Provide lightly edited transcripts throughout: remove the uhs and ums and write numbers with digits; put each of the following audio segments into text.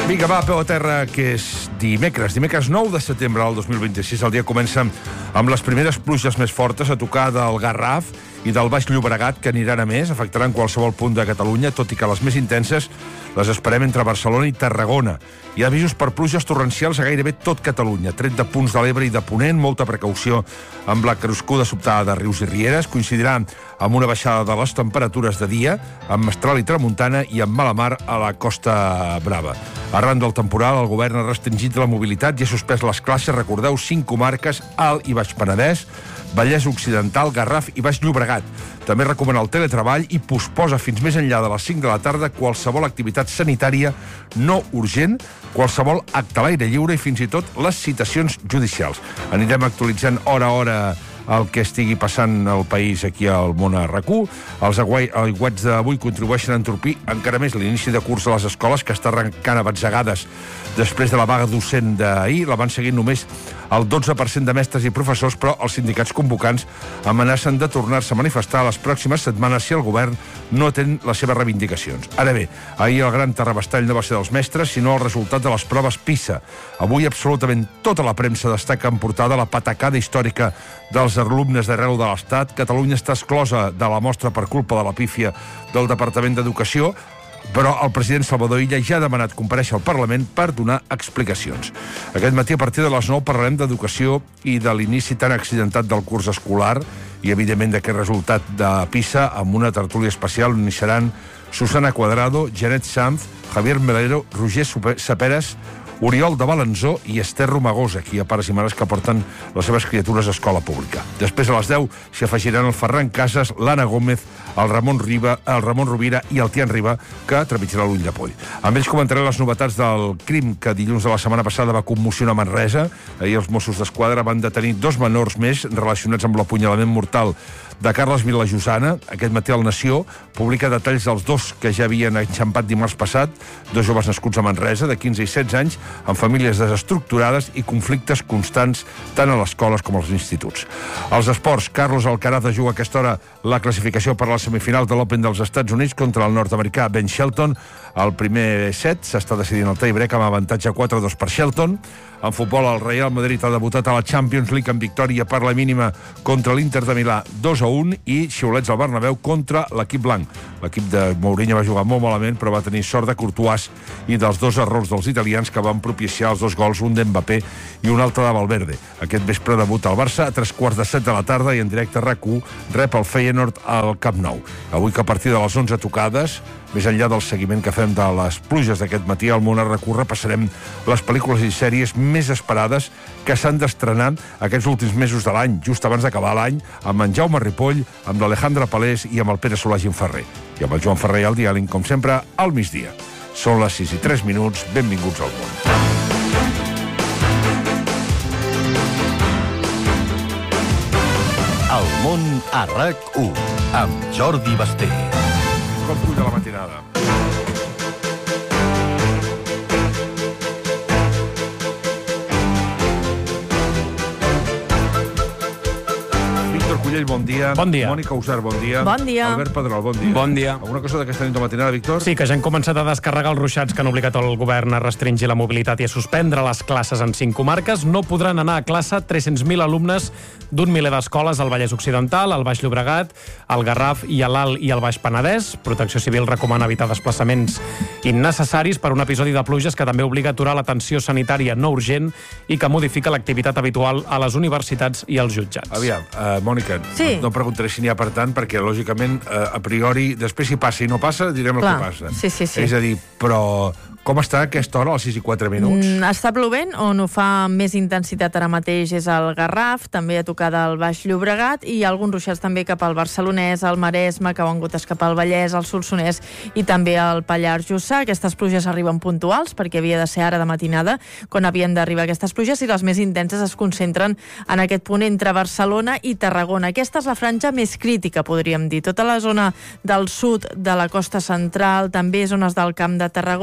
Vinga, va, peu a terra, que és dimecres 9 de setembre del 2026. El dia comença amb les primeres pluges més fortes a tocar del Garraf i del Baix Llobregat, que aniran a més, afectaran qualsevol punt de Catalunya, tot i que les més intenses les esperem entre Barcelona i Tarragona. Hi ha avisos per pluges torrencials a gairebé tot Catalunya, tret de punts de l'Ebre i de Ponent, molta precaució amb la crescuda sobtada de rius i rieres, coincidirà amb una baixada de les temperatures de dia, amb mestral i tramuntana i amb mala mar a la Costa Brava. Arran del temporal, el govern ha restringit la mobilitat i ha suspès les classes, recordeu, 5 comarques, Alt i Baix Penedès, Vallès Occidental, Garraf i Baix Llobregat. També recomana el teletreball i posposa fins més enllà de les 5 de la tarda qualsevol activitat sanitària no urgent, qualsevol acte a l'aire lliure i fins i tot les citacions judicials. Anirem actualitzant hora a hora el que estigui passant al país aquí al món a RAC1. Els aiguats d'avui contribueixen a entorpir encara més l'inici de curs a les escoles, que està arrencant a batzegades després de la vaga docent d'ahir. La van seguir només el 12% de mestres i professors, però els sindicats convocants amenacen de tornar-se a manifestar les pròximes setmanes si el govern no atén les seves reivindicacions. Ara bé, ahir el gran terrabastall no va ser dels mestres, sinó el resultat de les proves PISA. Avui absolutament tota la premsa destaca en portada la patacada històrica dels alumnes d'arreu de l'Estat. Catalunya està exclosa de la mostra per culpa de la pífia del Departament d'Educació, però el president Salvador Illa ja ha demanat comparèixer al Parlament per donar explicacions. Aquest matí, a partir de les 9, parlarem d'educació i de l'inici tan accidentat del curs escolar i, evidentment, d'aquest resultat de PISA, amb una tertúlia especial on hi seran Susana Cuadrado, Janet Sanz, Javier Melero, Roger Saperes, Oriol de Balanzó i Esther Romagosa, aquí a pares i mares que porten les seves criatures a escola pública. Després, a les 10, s'hi afegiran el Ferran Casas, l'Anna Gómez, el Ramon Rovira i el Tian Riba, que trepitjarà l'ull de poll. Amb ells comentaré les novetats del crim que dilluns de la setmana passada va commocionar Manresa. Ahir els Mossos d'Esquadra van detenir 2 menors més relacionats amb l'apunyalament mortal de Carles Vilajosana. Aquest matí el Nació publica detalls dels 2 que ja havien enxampat dimarts passat, 2 joves nascuts a Manresa, de 15 i 16 anys, amb famílies desestructurades i conflictes constants tant a les escoles com als instituts. Als esports, Carlos Alcaraz juga a aquesta hora la classificació per a la semifinal de l'Open dels Estats Units contra el nord-americà Ben Shelton. El primer set s'està decidint el tie-break amb avantatge 4-2 per Shelton. En futbol, el Real Madrid ha debutat a la Champions League amb victòria per la mínima contra l'Inter de Milà 2-1 i xiulets al Bernabéu contra l'equip blanc. L'equip de Mourinho va jugar molt malament, però va tenir sort de Courtois i dels 2 errors dels italians que van propiciar els 2 gols, un d'Mbappé i un altre de Valverde. Aquest vespre debut al Barça a 3:45 de la tarda i en directe a RAC1 rep el Feyenoord al Camp Nou. Avui, que a partir de les 11 tocades, més enllà del seguiment que fem de les pluges d'aquest matí, al món a RAC1 repassarem les pel·lícules i sèries més esperades que s'han d'estrenar aquests últims mesos de l'any, just abans d'acabar l'any, amb en Jaume Ripoll, amb l'Alejandra Palés i amb el Pere Solà Gimferrer. I amb el Joan Ferrer i el diàleg, com sempre, al migdia. Són les 6:03, benvinguts al món. El món a RAC1, amb Jordi Basté. Com puja la matinada. Víctor Cullell, bon dia. Bon dia. Mònica Usar, bon dia. Bon dia. Albert Pedrol, bon dia. Bon dia. Alguna cosa d'aquesta nit de matinada, Víctor? Sí, que ja han començat a descarregar els ruixats que han obligat el govern a restringir la mobilitat i a suspendre les classes en 5 comarques. No podran anar a classe 300.000 alumnes d'un miler d'escoles al Vallès Occidental, al Baix Llobregat, al Garraf i a l'Alt i al Baix Penedès. Protecció Civil recomana evitar desplaçaments innecessaris per un episodi de pluges que també obliga a aturar l'atenció sanitària no urgent i que modifica l'activitat habitual a les universitats i als jutjats. Aviam, Mònica, Sí. no preguntaré si n'hi ha per tant, perquè, lògicament, a priori, després si passa i no passa, direm Clar, el que passa. sí. És a dir, però com està a aquesta hora, a les 6:04? Està plovent, on ho fa amb més intensitat ara mateix és el Garraf, també a tocar del Baix Llobregat, i alguns ruixats també cap al Barcelonès, al Maresme, que van gotes cap al Vallès, al Solsonès i també al Pallars Jussà. Aquestes pluges arriben puntuals, perquè havia de ser ara de matinada quan havien d'arribar aquestes pluges, i les més intenses es concentren en aquest punt entre Barcelona i Tarragona. Aquesta és la franja més crítica, podríem dir. Tota la zona del sud de la costa central, també zones del Camp de Tarragona,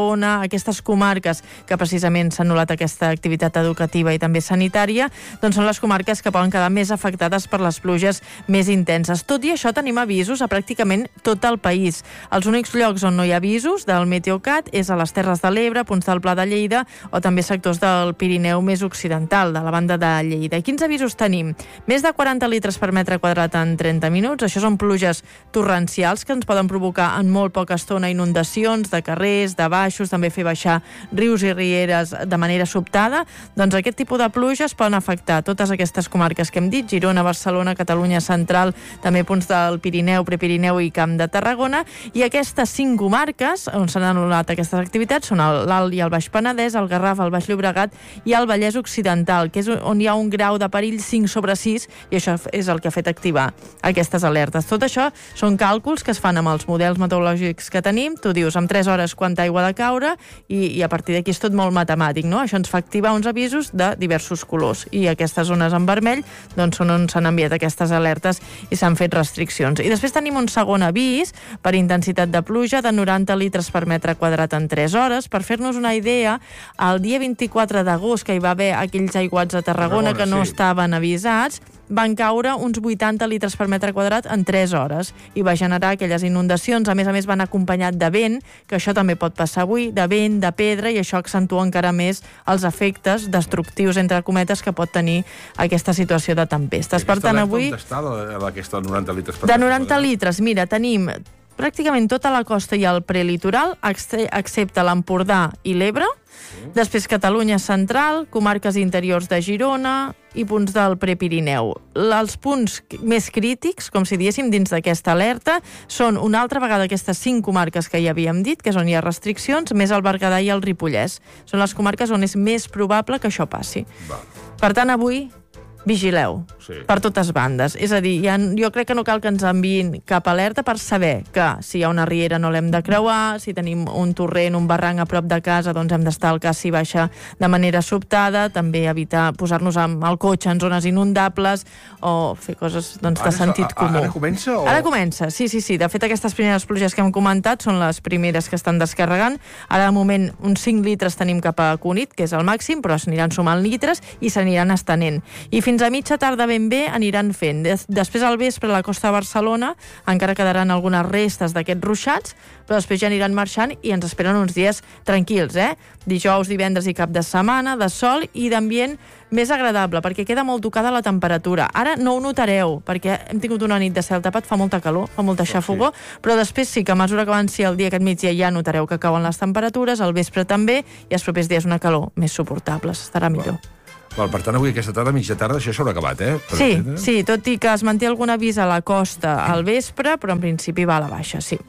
aquestes comarques que precisament s'ha anul·lat aquesta activitat educativa i també sanitària, doncs són les comarques que poden quedar més afectades per les pluges més intenses. Tot i això, tenim avisos a pràcticament tot el país. Els únics llocs on no hi ha avisos del Meteocat és a les Terres de l'Ebre, punts del Pla de Lleida o també sectors del Pirineu més occidental, de la banda de Lleida. Quins avisos tenim? Més de 40 litres per metre quadrat en 30 minuts. Això són pluges torrencials que ens poden provocar en molt poca estona inundacions de carrers, de baixos, també fer baixar rius i rieres de manera sobtada. Doncs aquest tipus de pluges poden afectar totes aquestes comarques que hem dit, Girona, Barcelona, Catalunya Central, també punts del Pirineu, Prepirineu i Camp de Tarragona, i aquestes 5 comarques on s'han anul·lat aquestes activitats són l'Alt i el Baix Penedès, el Garraf, el Baix Llobregat i el Vallès Occidental, que és on hi ha un grau de perill 5/6, i això és el que ha fet activar aquestes alertes. Tot això són càlculs que es fan amb els models meteorològics que tenim. Tu dius en 3 hores quanta aigua ha de caure i a partir d'aquí és tot molt matemàtic, no? Això ens fa activar uns avisos de diversos colors, i aquestes zones en vermell doncs són on s'han enviat aquestes alertes i s'han fet restriccions. I després tenim un segon avís per intensitat de pluja de 90 litres per metre quadrat en 3 hores. Per fer-nos una idea, el dia 24 d'agost, que hi va haver aquells aiguats a Tarragona que no estaven avisats, van caure uns 80 litres per metre quadrat en 3 hores i va generar aquelles inundacions. A més van acompanyat de vent, que això també pot passar avui, de vent, de pedra, i això accentua encara més els efectes destructius, entre cometes, que pot tenir aquesta situació de tempestes. Per tant, avui... On està aquesta 90 litres per metre quadrat? De 90 litres, mira, tenim pràcticament tota la costa i el prelitoral, excepte l'Empordà i l'Ebre. Després Catalunya Central, comarques interiors de Girona i punts del Prepirineu. Els punts més crítics, com si diéssim, dins d'aquesta alerta, són una altra vegada aquestes 5 comarques que ja havíem dit, que és on hi ha restriccions, més el Berguedà i el Ripollès. Són les comarques on és més probable que això passi. Per tant, avui vigileu, per totes bandes. És a dir, jo crec que no cal que ens enviïn cap alerta per saber que si hi ha una riera no l'hem de creuar, si tenim un torrent, un barranc a prop de casa, doncs hem d'estar al cas si baixa de manera sobtada, també evitar posar-nos amb el cotxe en zones inundables o fer coses de sentit comú. Ara comença? Ara comença, sí. De fet, aquestes primeres pluges que hem comentat són les primeres que estan descarregant. Ara, de moment, uns 5 litres tenim cap a Cunit, que és el màxim, però s'aniran sumant litres i s'aniran estenent. I fins a mitja tarda ben bé aniran fent. Després al vespre a la costa de Barcelona encara quedaran algunes restes d'aquests ruixats, però després ja aniran marxant i ens esperen uns dies tranquils, Dijous, divendres i cap de setmana, de sol i d'ambient més agradable, perquè queda molt tocada la temperatura. Ara no ho notareu, perquè hem tingut una nit de cel tapat, fa molta calor, fa molta xafogor, però després sí que a mesura que avanci el dia aquest migdia ja notareu que cauen les temperatures, al vespre també, i els propers dies una calor més suportable, estarà millor. Per tant, avui aquesta tarda, mitja tarda, això s'haurà acabat, Sí, tot i que es manté algun avís a la costa al vespre, però en principi va a la baixa, sí.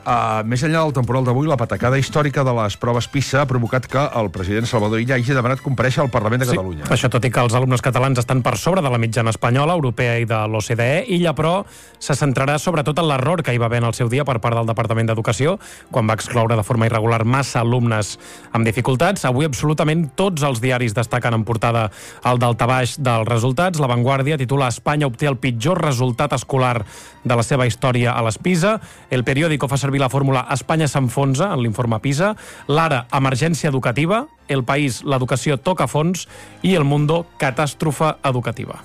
Més enllà del temporal d'avui, la patacada històrica de les proves PISA ha provocat que el president Salvador Illa hagi demanat comparèixer al Parlament de Catalunya. Això tot i que els alumnes catalans estan per sobre de la mitjana espanyola, europea i de l'OCDE, Illa, però, se centrarà sobretot en l'error que hi va haver en el seu dia per part del Departament d'Educació, quan va excloure de forma irregular massa alumnes amb dificultats. Avui absolutament tots els diaris destaquen en portada el daltabaix dels resultats. La Vanguardia titula Espanya obté el pitjor resultat escolar de la seva història a les PISA. El Periódico fa servir la fórmula Espanya s'enfonsa en l'informe PISA. L'Ara, emergència educativa. El País, l'educació toca fons. I El Mundo, catàstrofe educativa.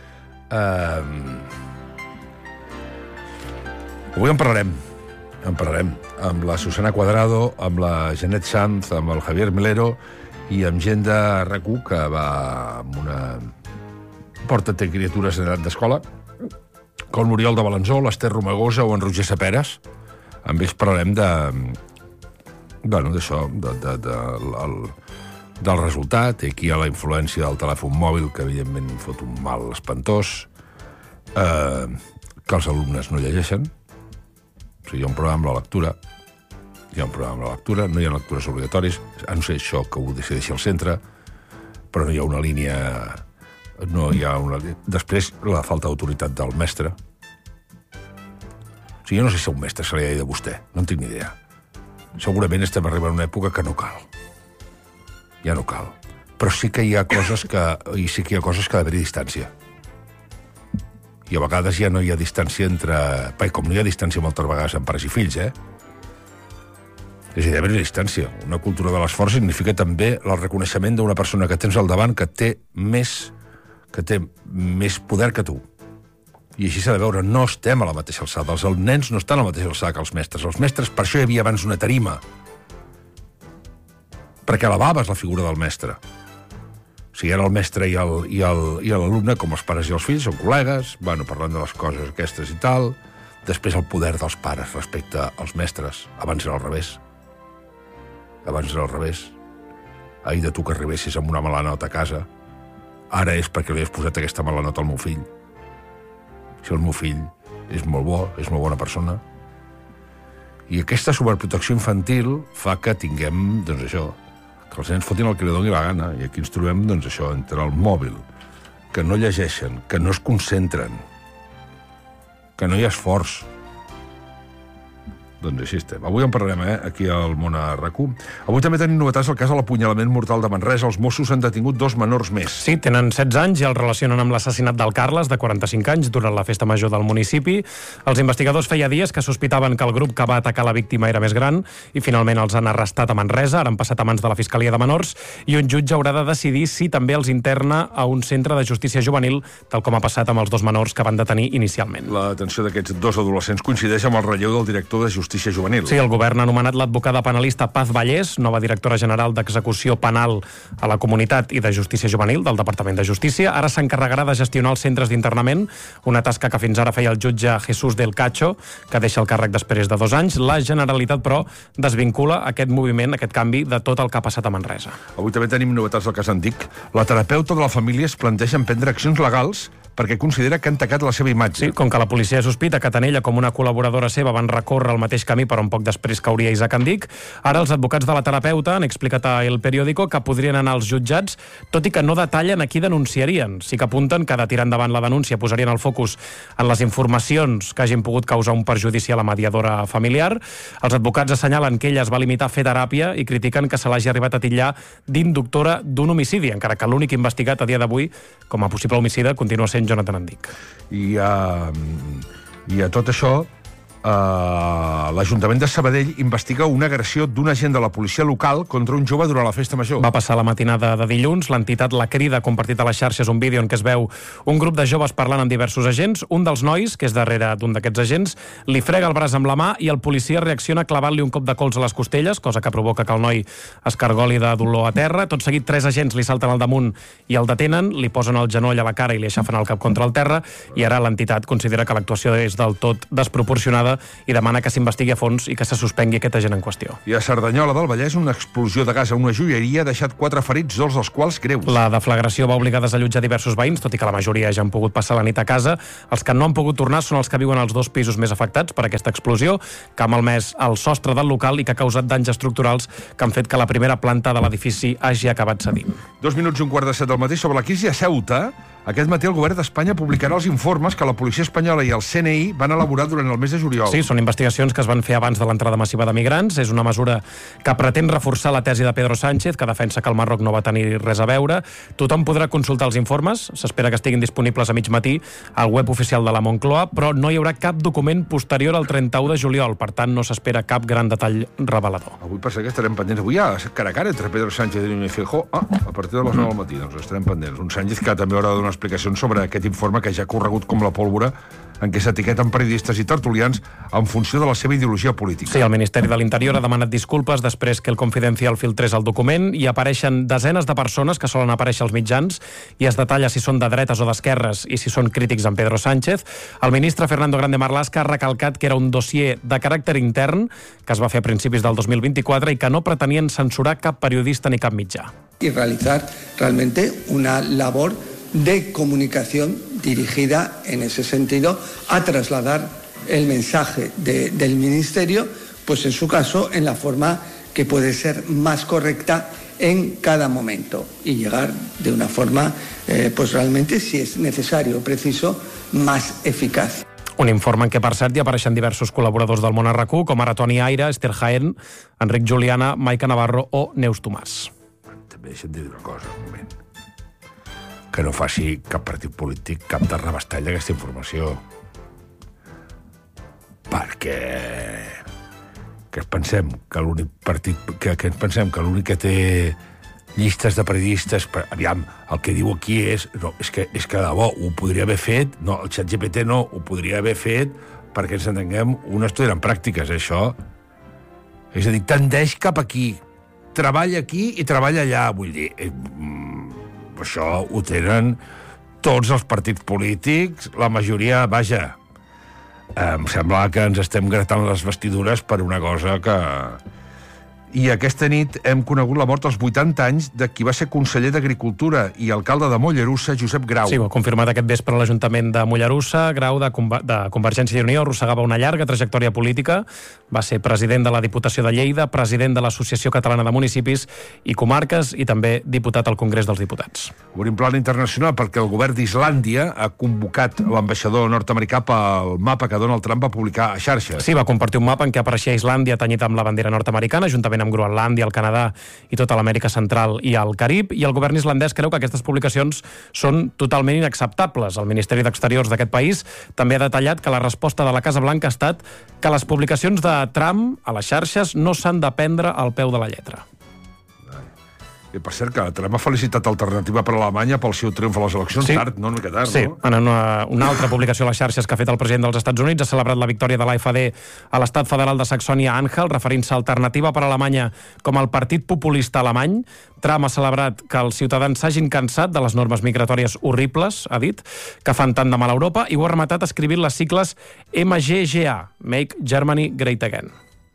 Avui en parlarem amb la Susana Cuadrado, amb la Jeanette Sanz, amb el Javier Melero i amb gent de RAC1 que va amb una porta de criatures en edat d'escola, com l'Oriol de Balanzó, l'Ester Romagosa o en Roger Saperes. Amb ells parlarem d'això, del resultat. Aquí hi ha la influència del telèfon mòbil, que evidentment fot un mal espantós, que els alumnes no llegeixen. O sigui, hi ha un problema amb la lectura. No hi ha lectures obligatoris, a no ser això que ho decideixi el centre, però no hi ha una línia... Després, la falta d'autoritat del mestre. O sigui, jo no sé si a un mestre se li ha dit de vostè, no en tinc ni idea. Segurament estem arribant a una època que no cal. Ja no cal. Però sí que hi ha coses que ha d'haver-hi distància. I a vegades ja no hi ha distància entre... Com no hi ha distància moltes vegades amb pares i fills, És a dir, d'haver distància. Una cultura de l'esforç significa també el reconeixement d'una persona que tens al davant que té més poder que tu. I així s'ha de veure, no estem a la mateixa alçada. Els nens no estan a la mateixa alçada que els mestres. Els mestres, per això hi havia abans una tarima. Perquè elevaves la figura del mestre. O sigui, era el mestre i l'alumne, com els pares i els fills, són col·legues, parlant de les coses aquestes i tal. Després el poder dels pares respecte als mestres. Abans era al revés. Ai de tu que arribessis amb una mala nota a casa. Ara és perquè li has posat aquesta mala nota al meu fill. Si el meu fill és molt bo, és molt bona persona. I aquesta sobreprotecció infantil fa que tinguem, doncs això, que els nens fotin el que li doni la gana. I aquí ens trobem, doncs això, entre el mòbil, que no llegeixen, que no es concentren, que no hi ha esforç. Doncs així estem. Avui en parlarem, aquí al Món a RAC1. Avui també tenim novetats al cas de l'apunyalament mortal de Manresa. Els Mossos han detingut 2 menors més. Sí, tenen 16 anys i el relacionen amb l'assassinat del Carles, de 45 anys, durant la festa major del municipi. Els investigadors feia dies que sospitaven que el grup que va atacar la víctima era més gran i finalment els han arrestat a Manresa. Ara han passat a mans de la Fiscalia de Menors i un jutge haurà de decidir si també els interna a un centre de justícia juvenil, tal com ha passat amb els 2 menors que van detenir inicialment. La detenció d'aquests 2 adolescents coincideix amb el relleu del director de Justícia Juvenil. Sí, el govern ha anomenat l'advocada penalista Paz Vallès, nova directora general d'Execució Penal a la Comunitat i de Justícia Juvenil del Departament de Justícia. Ara s'encarregarà de gestionar els centres d'internament, una tasca que fins ara feia el jutge Jesús del Cacho, que deixa el càrrec després de 2 anys. La Generalitat, però, desvincula aquest moviment, aquest canvi, de tot el que ha passat a Manresa. Avui també tenim novetats del cas Antic. La terapeuta de la família es planteja emprendre accions legals perquè considera que han tacat la seva imatge. Sí, com que la policia sospita que tant ella com una col·laboradora seva van recórrer el mateix camí per on poc després cauria Isaac Andic, ara els advocats de la terapeuta han explicat a El Periódico que podrien anar als jutjats, tot i que no detallen a qui denunciarien. Sí que apunten que de tirar endavant la denúncia posarien el focus en les informacions que hagin pogut causar un perjudici a la mediadora familiar. Els advocats assenyalen que ella es va limitar a fer teràpia i critiquen que se l'hagi arribat a titllar d'inductora d'un homicidi, encara que l'únic investigat a dia d'avui com a possible homicida continua sent Jonathan Andic. I a tot això, l'Ajuntament de Sabadell investiga una agressió d'un agent de la policia local contra un jove durant la festa major. Va passar la matinada de dilluns. L'entitat La Crida ha compartit a les xarxes un vídeo en què es veu un grup de joves parlant amb diversos agents. Un dels nois, que és darrere d'un d'aquests agents, li frega el braç amb la mà i el policia reacciona clavant-li un cop de cols a les costelles, cosa que provoca que el noi es cargoli de dolor a terra. Tot seguit, 3 agents li salten al damunt i el detenen, li posen el genoll a la cara i li aixafen el cap contra el terra, i ara l'entitat considera que l'actuació és del tot desproporcionada i demana que s'investigui a fons i que se suspengui aquest agent en qüestió. I a Cerdanyola del Vallès, una explosió de gas a una joieria ha deixat 4 ferits, 2 dels quals greus. La deflagració va obligar a desallotjar diversos veïns, tot i que la majoria ja han pogut passar la nit a casa. Els que no han pogut tornar són els que viuen als 2 pisos més afectats per aquesta explosió, que ha malmès el sostre del local i que ha causat danys estructurals que han fet que la primera planta de l'edifici hagi acabat cedint. 2 minuts i un quart de 7 del matí. Sobre la crisi a Ceuta, aquest matí el govern d'Espanya publicarà els informes que la policia espanyola i el CNI van elaborar durant el mes de juliol. Sí, són investigacions que es van fer abans de l'entrada massiva de migrants. És una mesura que pretén reforçar la tesi de Pedro Sánchez, que defensa que el Marroc no va tenir res a veure. Tothom podrà consultar els informes. S'espera que estiguin disponibles a mig matí al web oficial de la Moncloa, però no hi haurà cap document posterior al 31 de juliol. Per tant, no s'espera cap gran detall revelador. Avui per ser que estarem pendents. Avui hi ha cara a cara entre Pedro Sánchez i Núñez Feijóo. A partir de les 9 del matí, doncs estarem pendents. Un Sánchez que també haurà de donar explicacions sobre aquest informe que ja ha corregut com la pólvora, en què s'etiqueten periodistes i tertulians en funció de la seva ideologia política. Sí, el Ministeri de l'Interior ha demanat disculpes després que el Confidencial filtrés el document i apareixen desenes de persones que solen aparèixer als mitjans i es detalla si són de dretes o d'esquerres i si són crítics amb Pedro Sánchez. El ministre Fernando Grande Marlaska ha recalcat que era un dossier de caràcter intern que es va fer a principis del 2024 i que no pretenien censurar cap periodista ni cap mitjà. Y realizar realmente una labor de comunicación dirigida en ese sentido a trasladar el mensaje del Ministerio, pues en su caso, en la forma que puede ser más correcta en cada momento y llegar de una forma, pues realmente, si es necesario o preciso, más eficaz. Un informe en què, per cert, hi apareixen diversos col·laboradors del Món a RAC1, com ara Toni Aira, Esther Jaén, Enric Juliana, Maica Navarro o Neus Tomàs. També deixa'm dir una cosa, un moment. Que no faci cap partit polític cap de rebastall d'aquesta informació. Perquè que pensem que l'únic partit que ens pensem que l'únic que té llistes de periodistes, aviam, el que diu aquí és que de debò ho podria haver fet, no, el ChatGPT no, ho podria haver fet perquè ens entenguem un estudi en pràctiques, això. És a dir, tendeix cap aquí, treballa aquí i treballa allà, vull dir, això ho tenen tots els partits polítics, la majoria, vaja, em sembla que ens estem gratant les vestidures per una cosa que... I aquesta nit hem conegut la mort als 80 anys de qui va ser conseller d'Agricultura i alcalde de Mollerussa, Josep Grau. Sí, ho ha confirmat aquest vespre l'Ajuntament de Mollerussa. Grau, de Convergència i Unió, arrossegava una llarga trajectòria política. Va ser president de la Diputació de Lleida, president de l'Associació Catalana de Municipis i Comarques i també diputat al Congrés dels Diputats. Obrim plana internacional perquè el govern d'Islàndia ha convocat l'ambaixador nord-americà pel mapa que Donald Trump va publicar a xarxes. Sí, va compartir un mapa en què apareixia Islàndia tenyit amb la bandera nord-americana, juntament amb Groenlàndia, el Canadà i tota l'Amèrica Central i el Carib, i el govern islandès creu que aquestes publicacions són totalment inacceptables. El Ministeri d'Exteriors d'aquest país també ha detallat que la resposta de la Casa Blanca ha estat que les publicacions de Trump a les xarxes no s'han de prendre al peu de la lletra. I per cert, que Trump ha felicitat Alternativa per Alemanya pel seu triomf a les eleccions, sí. Tard, no? Una mica tard, sí. No? En una altra publicació a les xarxes que ha fet el president dels Estats Units ha celebrat la victòria de l'AfD a l'estat federal de Saxònia-Anhalt, referint-se a Alternativa per Alemanya com el partit populista alemany. Trump ha celebrat que els ciutadans s'hagin cansat de les normes migratòries horribles, ha dit, que fan tant de mal a Europa, i ho ha rematat escrivint les sigles MGGA, Make Germany Great Again.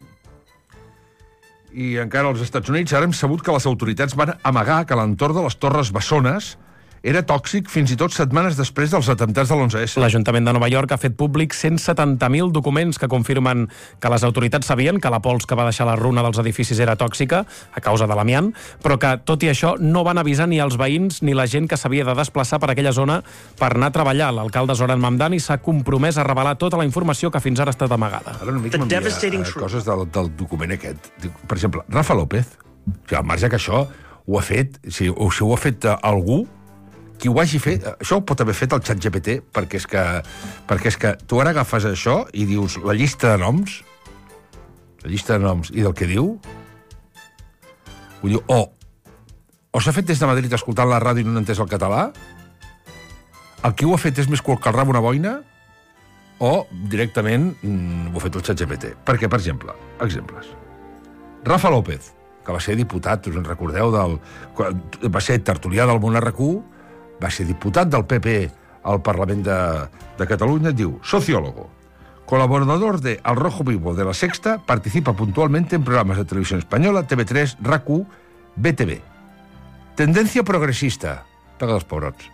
I encara als Estats Units ara hem sabut que les autoritats van amagar que l'entorn de les Torres Bessones era tòxic fins i tot setmanes després dels atemptats de l'11S. L'Ajuntament de Nova York ha fet públic 170.000 documents que confirmen que les autoritats sabien que la pols que va deixar la runa dels edificis era tòxica a causa de l'amiant, però que, tot i això, no van avisar ni els veïns ni la gent que s'havia de desplaçar per aquella zona per anar a treballar. L'alcalde Zoran Mamdani s'ha compromès a revelar tota la informació que fins ara ha estat amagada. Ara una mica m'envia coses del document aquest. Per exemple, Rafa López, al marge que això ho ha fet, si ho ha fet algú, qui ho hagi fet, això ho pot haver fet el ChatGPT, perquè és que tu ara agafes això i dius la llista de noms i del que diu, vull dir, o s'ha fet des de Madrid escoltant la ràdio i no n'entès el català, el qui ho ha fet és més curt que el rabo una boina, o directament ho ha fet el ChatGPT. Perquè, per exemple, exemples. Rafa López, que va ser diputat, us en recordeu, va ser tertulià del Món RQ, va ser diputat del PP al Parlament de Catalunya, diu, sociólogo, colaborador de Al Rojo Vivo de La Sexta, participa puntualmente en programas de televisión española, TV3, RAC1, BTV. Tendencia progresista. Pega dels pobrots.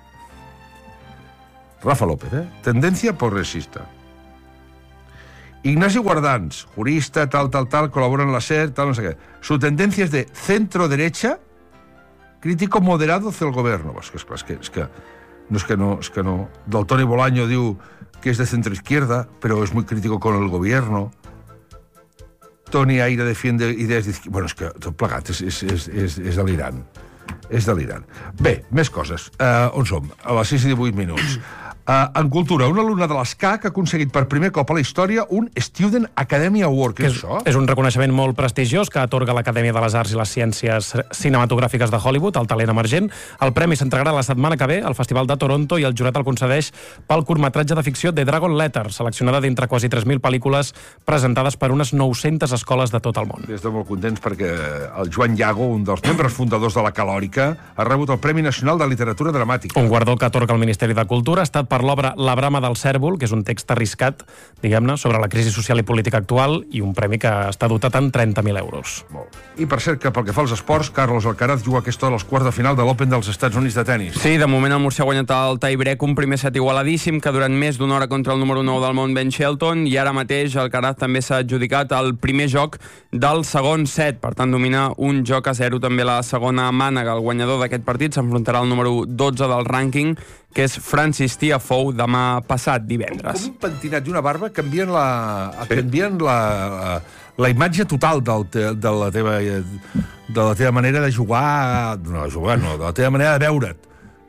Rafa López, Tendencia progresista. Ignacio Guardans, jurista, tal, colabora en la SER, tal, no sé qué. Su tendencia es de centro-derecha, crítico moderado hacia el gobierno. És que no. Del Toni Bolaño diu que és de centro-izquierda, però és muy crítico con el gobierno. Toni Aire defiende idees d'izquierda. Bueno, és que tot plegat és delirant. És delirant. Bé, més coses. On som? A les 6 i 18 minuts. En cultura, un alumne de l'ESCAC ha aconseguit per primer cop a la història un Student Academy Award. Què és això? És un reconeixement molt prestigiós que atorga l'Acadèmia de les Arts i les Ciències Cinematogràfiques de Hollywood, el talent emergent. El premi s'entregarà la setmana que ve al Festival de Toronto i el jurat el concedeix pel curtmetratge de ficció The Dragon Letter, seleccionada d'entre quasi 3.000 pel·lícules presentades per unes 900 escoles de tot el món. Estem molt contents perquè el Joan Llago, un dels membres fundadors de la Calòrica, ha rebut el Premi Nacional de Literatura Dramàtica. Un guardó que atorga el Ministeri de Cultura ha estat per l'obra La brama del cèrvol, que és un text arriscat, diguem-ne, sobre la crisi social i política actual, i un premi que està dotat en 30.000 euros. Molt. I per cert, que pel que fa als esports, Carlos Alcaraz juga aquesta hora als quarts de final de l'Open dels Estats Units de tenis. Sí, de moment el murcià ha guanyat el tie-break, un primer set igualadíssim que durant més d'una hora contra el número 9 del món, Ben Shelton, i ara mateix Alcaraz també s'ha adjudicat el primer joc del segon set, per tant domina un joc a 0 també la segona mànega. El guanyador d'aquest partit s'enfrontarà al número 12 del rànquing, que és Francis Tiafoe, demà passat divendres. Com un pentinat i una barba canvien la imatge total de la teva manera de jugar, no, de la teva manera de veure't.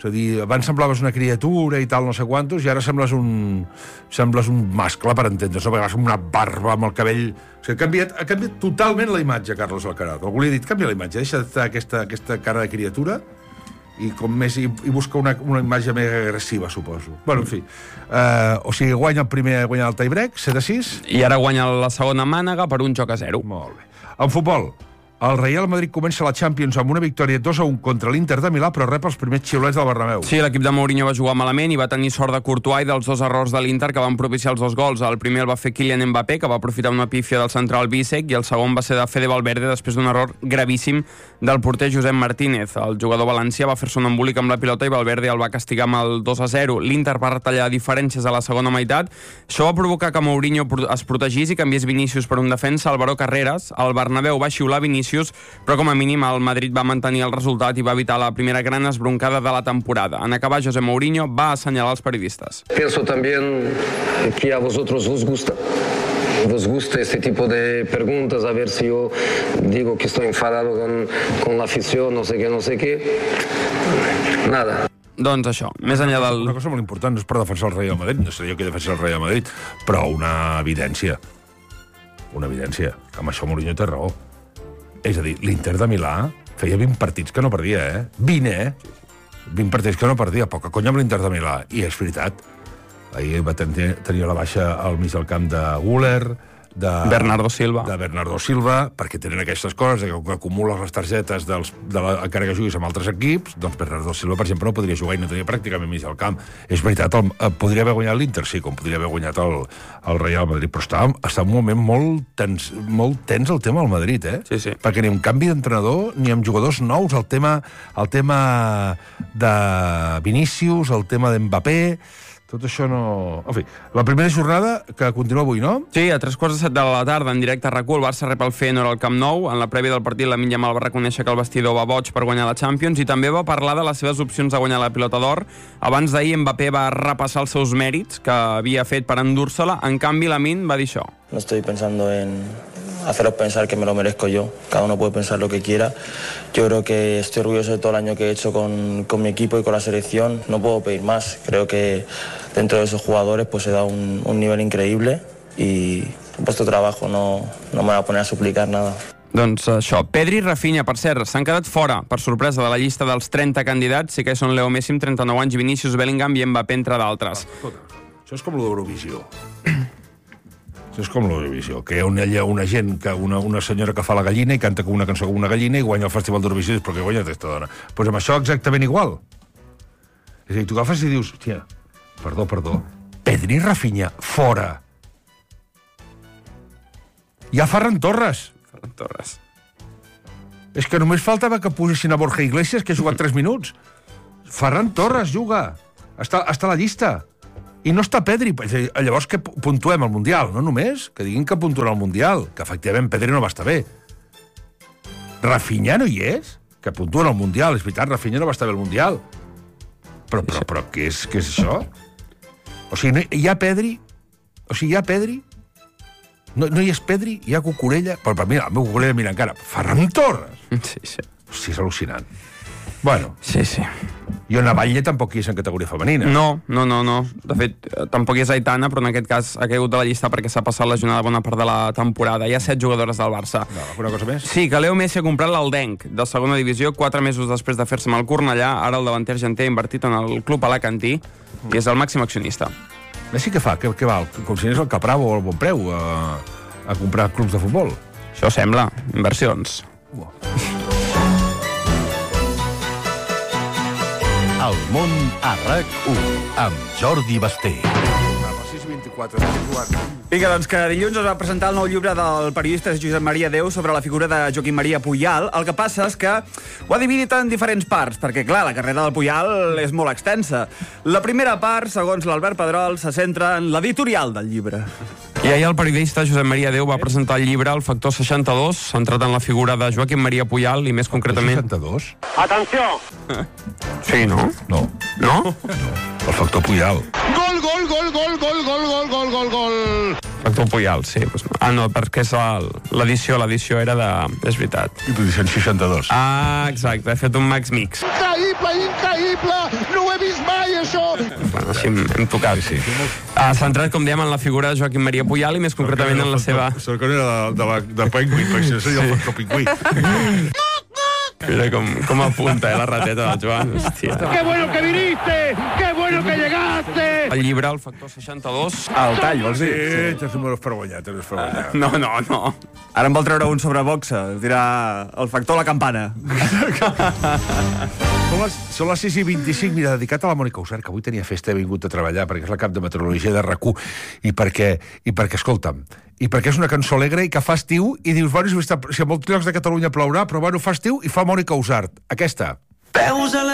És a dir, abans semblaves una criatura i tal, no sé quantos, i ara sembles un mascle, per entendre's, no? Perquè vas amb una barba, amb el cabell... O sigui, ha canviat totalment la imatge, Carlos Alcaraz. Algú li ha dit, canvia la imatge, deixa d'estar aquesta cara de criatura i busca una imatge més agressiva, suposo. Bueno, en fi. O sigui, guanya el tie-break, 7-6. I ara guanya la segona mànega per 1-0. Molt bé. En futbol, el Real Madrid comença la Champions amb una victòria 2-1 contra l'Inter de Milà, però rep els primers xiulets del Bernabéu. Sí, l'equip de Mourinho va jugar malament i va tenir sort de Courtois i dels 2 errors de l'Inter que van propiciar els 2 gols. El primer el va fer Kylian Mbappé, que va aprofitar una pífia del central Bisek, i el segon va ser de Fede Valverde després d'un error gravíssim del porter Josep Martínez. El jugador valencià va fer-se un embolic amb la pilota i Valverde el va castigar amb el 2-0. L'Inter va retallar diferències a la segona meitat. Això va provocar que Mourinho es protegís i canviés Vinícius per un defensa, Álvaro Carreras. El Bernabéu va xiular Vinícius, però com a mínim el Madrid va mantenir el resultat i va evitar la primera gran esbroncada de la temporada. En acabar, José Mourinho va assenyalar els periodistas. Pienso también que a vosotros os gusta este tipo de preguntas, a ver si yo digo que estoy enfadado con la afición, no sé qué. Nada. Doncs això, més enllà del... Una cosa molt important, no és per defensar el Real Madrid, no sé jo qui defensa el Real Madrid, però una evidència, que amb això Mourinho té raó. És a dir, l'Inter de Milà feia 20 partits que no perdia, 20 partits que no perdia, poca conya amb l'Inter de Milà. I és veritat, ahir va tenir la baixa al mig del camp de Güler, de Bernardo Silva, perquè tenen aquestes coses, que acumules les targetes encara que juguis amb altres equips. Doncs Bernardo Silva, per exemple, no podria jugar i no tenia pràcticament mig del camp. És veritat, podria haver guanyat l'Inter, sí, com podria haver guanyat el Real Madrid, però està en un moment molt tens el tema del Madrid, Sí. Perquè ni amb canvi d'entrenador ni amb jugadors nous, el tema de Vinícius, el tema d'Mbappé, tot això no... En fi, la primera jornada que continua avui, no? Sí, a 3:15 de la tarda, en directe a RAC1, el Barça rep el Feyenoord al Camp Nou. En la prèvia del partit, Lamine Yamal va reconèixer que el vestidor va boig per guanyar la Champions i també va parlar de les seves opcions de guanyar la Pilota d'Or. Abans d'ahir, Mbappé va repassar els seus mèrits que havia fet per endur-se-la. En canvi, Lamine va dir això. No estoy pensando en haceros pensar que me lo merezco yo. Cada uno puede pensar lo que quiera. Yo creo que estoy orgulloso de todo el año que he hecho con mi equipo y con la selección. No puedo pedir más. Creo que dentro de esos jugadores pues he dado un nivel increíble y he puesto trabajo. No me voy a poner a suplicar nada. Doncs això. Pedri i Rafinha, per cert, s'han quedat fora, per sorpresa, de la llista dels 30 candidats. Sí que són Leo Messi, 39 anys, Vinícius, Bellingham i Mbappé, entre d'altres. Això és com l'Eurovisió. Això és com l'Eurovisió, que hi ha una gent, una senyora que fa la gallina i canta una cançó com una gallina i guanya el Festival d'Eurovisió i dius, però què guanya aquesta dona? Doncs amb això exactament igual. És a dir, tu agafes i dius, hòstia, perdó, Pedri i Rafinha, fora. Hi ha Ferran Torres. És que només faltava que posessin a Borja Iglesias, que ha jugat 3 minuts. Ferran Torres juga. Està a la llista. I no està Pedri. Llavors que puntuem al Mundial, no només? Que diguin que puntuen al Mundial, que efectivament Pedri no va estar bé. Rafinha no hi és? Que puntuen al Mundial, és veritat, Rafinha no va estar bé al Mundial. Però què és això? O sigui, hi ha Pedri? No hi és Pedri, hi ha Cucurella. Però mira, el meu Cucurella mira encara. Ferran Torres! Sí. Hosti, és al·lucinant. Bueno. Sí. I on Batlle tampoc hi és en categoria femenina. No. De fet, tampoc hi és Aitana, però en aquest cas ha caigut de la llista perquè s'ha passat la jornada bona part de la temporada. Hi ha 7 jugadores del Barça. No, alguna cosa més? Sí, que Leo Messi ha comprat l'Aldenc, de segona divisió, 4 mesos després de fer-se amb el Cornellà. Ara el davanter argentí ha invertit en el club alacantí i és el màxim accionista. Messi què fa? Què va? Com si anés al Capravo o al Bonpreu a comprar clubs de futbol? Això sembla. Inversions. El món a RAC1 amb Jordi Basté. Vinga, doncs que dilluns es va presentar el nou llibre del periodista Josep Maria Deu sobre la figura de Joaquim Maria Pujal. El que passa és que ho ha dividit en diferents parts, perquè, clar, la carrera del Pujal és molt extensa. La primera part, segons l'Albert Pedrol, se centra en l'editorial del llibre. I ahir el periodista Josep Maria Deu va presentar el llibre El factor 62, centrat en la figura de Joaquim Maria Pujal i més concretament... 62? Atenció! Sí, no? No. No? El factor Pujal. Gol, gol, gol, gol, gol, gol, gol, gol, gol, gol. Factor Puyal, sí. No, perquè és l'edició era de... És veritat. I tu dius 62. Exacte, he fet un Max Mix. Increïble! No ho he vist mai, això! Bueno, així hem tocat. Sí. Centrat, com dèiem, en la figura de Joaquim Maria Puyal i més concretament en la seva... Sort que no era de Penguin, perquè si no seria el factor pingüí. Mira com apunta, la rateta del Joan. Hòstia. ¡Qué bueno que viniste! ¡Qué bueno que llegaste! El llibre, el factor 62... El tall, vols dir? Sí, tens números per guanyar, No. Ara en vol treure un sobre boxa. Dirà el factor la campana. Són les 6:25, mira, dedicat a la Mònica Usart, que avui tenia festa, he vingut a treballar, perquè és la cap de meteorologia de RAC1, i perquè, escolta'm, i perquè és una cançó alegre i que fa estiu, i dius, bueno, si a molts llocs de Catalunya plourà, però bueno, fa estiu i fa Mònica Usart. Aquesta.